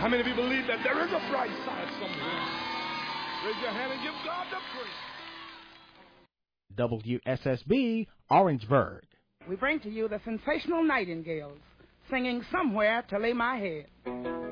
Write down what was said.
How many of you believe that there is a bright side somewhere? Raise your hand and give God the praise. WSSB, Orangeburg. We bring to you the sensational Nightingales, singing Somewhere to Lay My Head.